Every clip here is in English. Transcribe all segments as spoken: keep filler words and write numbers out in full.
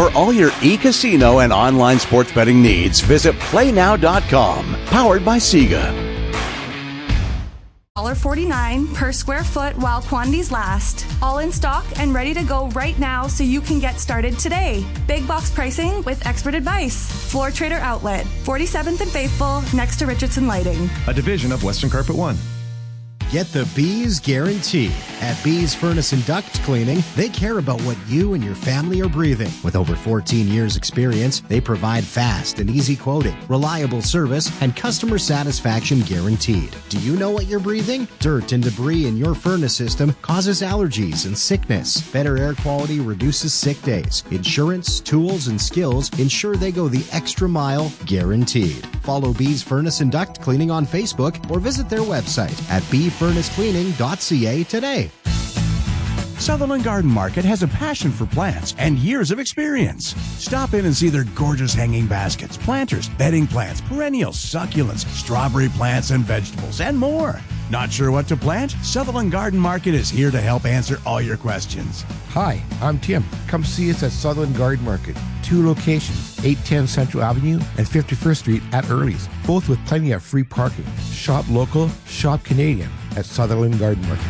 For all your e-casino and online sports betting needs, visit play now dot com. Powered by Sega. one dollar forty-nine per square foot while quantities last. All in stock and ready to go right now so you can get started today. Big box pricing with expert advice. Floor Trader Outlet, forty-seventh and Faithful, next to Richardson Lighting. A division of Western Carpet One. Get the Bees guarantee. At Bees Furnace and Duct Cleaning, they care about what you and your family are breathing. With over fourteen years experience, they provide fast and easy quoting, reliable service, and customer satisfaction guaranteed. Do you know what you're breathing? Dirt and debris in your furnace system causes allergies and sickness. Better air quality reduces sick days. Insurance, tools, and skills ensure they go the extra mile, guaranteed. Follow Bees Furnace and Duct Cleaning on Facebook or visit their website at bee furnace cleaning dot c a today. Sutherland Garden Market has a passion for plants and years of experience. Stop in and see their gorgeous hanging baskets, planters, bedding plants, perennials, succulents, strawberry plants and vegetables, and more. Not sure what to plant? Sutherland Garden Market is here to help answer all your questions. Hi, I'm Tim. Come see us at Sutherland Garden Market. Two locations, eight ten Central Avenue and fifty-first Street at Early's, both with plenty of free parking. Shop local, shop Canadian at Sutherland Garden Market.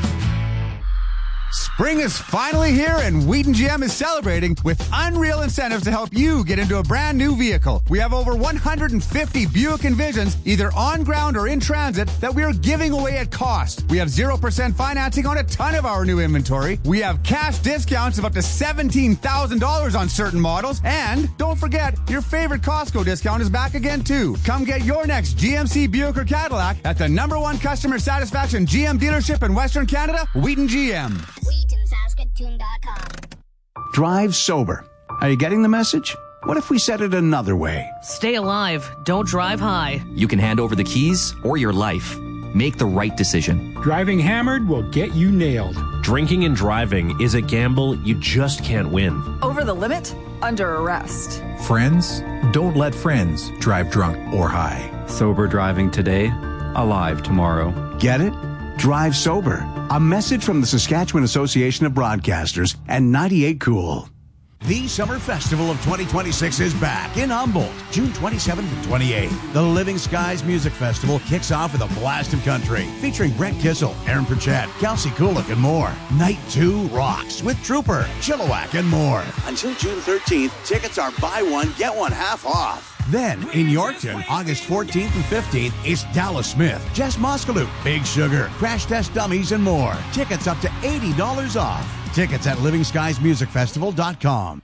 Spring is finally here and Wheaton G M is celebrating with unreal incentives to help you get into a brand new vehicle. We have over one hundred fifty Buick Envisions, either on ground or in transit, that we are giving away at cost. We have zero percent financing on a ton of our new inventory. We have cash discounts of up to seventeen thousand dollars on certain models. And don't forget, your favorite Costco discount is back again too. Come get your next G M C Buick or Cadillac at the number one customer satisfaction G M dealership in Western Canada, Wheaton G M. Wheaton Saskatoon dot com. Drive sober. Are you getting the message? What if we said it another way? Stay alive. Don't drive high. You can hand over the keys or your life. Make the right decision. Driving hammered will get you nailed. Drinking and driving is a gamble you just can't win. Over the limit? Under arrest. Friends? Don't let friends drive drunk or high. Sober driving today, alive tomorrow. Get it? Drive sober. A message from the Saskatchewan Association of Broadcasters and ninety-eight Cool. The Summer Festival of twenty twenty-six is back in Humboldt, June twenty-seventh and twenty-eighth. The Living Skies Music Festival kicks off with a blast of country, featuring Brent Kissel, Aaron Pritchett, Kelsey Kulik, and more. Night two rocks with Trooper, Chilliwack, and more. Until June thirteenth, tickets are buy one, get one half off. Then, in Yorkton, August fourteenth and fifteenth, it's Dallas Smith, Jess Moskaluke, Big Sugar, Crash Test Dummies, and more. Tickets up to eighty dollars off. Tickets at living skies music festival dot com.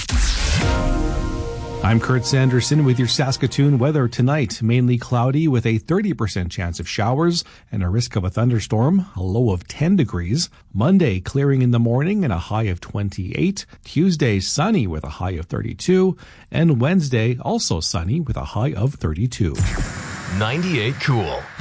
I'm Kurt Sanderson with your Saskatoon weather tonight. Mainly cloudy with a thirty percent chance of showers and a risk of a thunderstorm, a low of ten degrees. Monday, clearing in the morning and a high of twenty-eight. Tuesday, sunny with a high of thirty-two. And Wednesday, also sunny with a high of thirty-two. ninety-eight Cool.